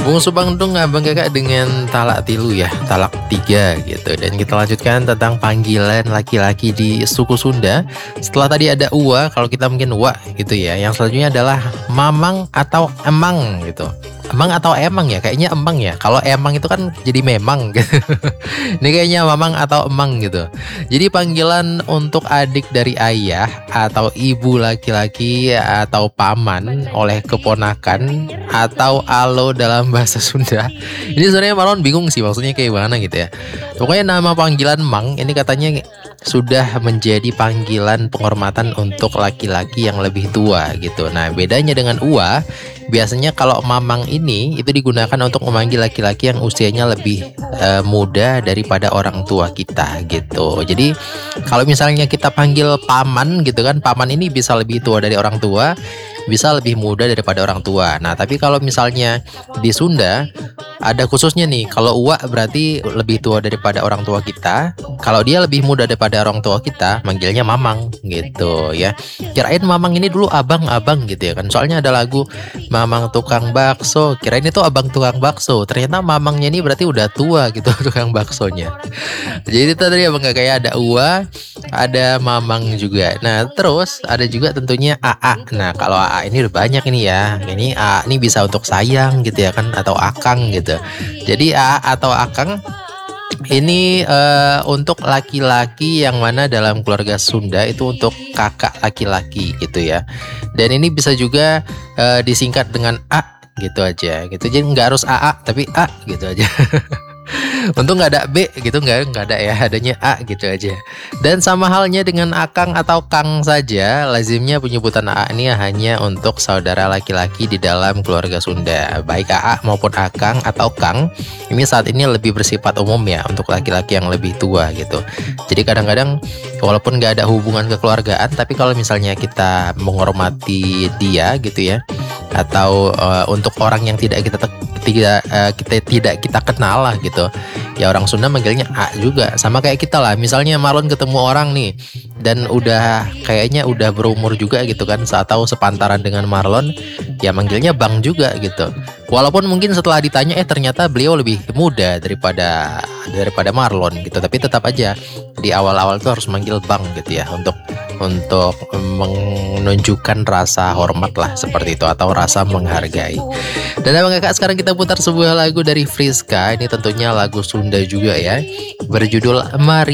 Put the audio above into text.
Bungsu Bandung Abang Kakak dengan talak tilu ya, talak tiga gitu. Dan kita lanjutkan tentang panggilan laki-laki di suku Sunda. Setelah tadi ada Uwa, kalau kita mungkin Wa gitu ya. Yang selanjutnya adalah Mamang atau Emang gitu. Emang atau emang ya? Kayaknya emang ya. Kalau emang itu kan jadi memang gitu. Ini kayaknya mamang atau emang gitu. Jadi panggilan untuk adik dari ayah atau ibu laki-laki atau paman oleh keponakan atau alo dalam bahasa Sunda. Ini sebenarnya Marlon bingung sih maksudnya kayak gimana gitu ya. Pokoknya nama panggilan Mang ini katanya sudah menjadi panggilan penghormatan untuk laki-laki yang lebih tua gitu. Nah, bedanya dengan Uwa, biasanya kalau Mamang ini itu digunakan untuk memanggil laki-laki yang usianya lebih muda daripada orang tua kita gitu. Jadi kalau misalnya kita panggil paman gitu kan, paman ini bisa lebih tua dari orang tua, bisa lebih muda daripada orang tua. Nah, tapi kalau misalnya di Sunda ada khususnya nih, kalau Uwa berarti lebih tua daripada orang tua kita. Kalau dia lebih muda daripada orang tua kita, manggilnya Mamang gitu ya. Kirain Mamang ini dulu abang-abang gitu ya kan. Soalnya ada lagu Mamang tukang bakso. Kirain itu abang tukang bakso. Ternyata Mamangnya ini berarti udah tua gitu tukang baksonya. Jadi tadi abang gak kayak ada Uwa, ada Mamang juga. Nah, terus ada juga tentunya AA. Nah, kalau AA ini udah banyak ini ya. Ini AA ini bisa untuk sayang gitu ya kan, atau akang gitu. Jadi AA atau akang ini untuk laki-laki yang mana dalam keluarga Sunda itu untuk kakak laki-laki gitu ya. Dan ini bisa juga disingkat dengan A gitu aja gitu. Jadi nggak harus AA tapi A gitu aja. Untung nggak ada B gitu, nggak ada ya, adanya A gitu aja. Dan sama halnya dengan akang atau kang saja, lazimnya penyebutan A ini hanya untuk saudara laki-laki di dalam keluarga Sunda. Baik AA maupun akang atau kang, ini saat ini lebih bersifat umum ya untuk laki-laki yang lebih tua gitu. Jadi kadang-kadang walaupun nggak ada hubungan kekeluargaan, tapi kalau misalnya kita menghormati dia gitu ya, atau untuk orang yang tidak kita kenal lah gitu ya, orang Sunda manggilnya A juga, sama kayak kita lah. Misalnya Marlon ketemu orang nih dan udah kayaknya udah berumur juga gitu kan, saat tahu sepantaran dengan Marlon ya manggilnya Bang juga gitu. Walaupun mungkin setelah ditanya ternyata beliau lebih muda daripada Marlon gitu, tapi tetap aja di awal-awal tuh harus manggil Bang gitu ya, untuk menunjukkan rasa hormat lah seperti itu, atau rasa menghargai. Dan abang kakak, sekarang kita putar sebuah lagu dari Friska. Ini tentunya lagu Sunda juga ya, berjudul Mari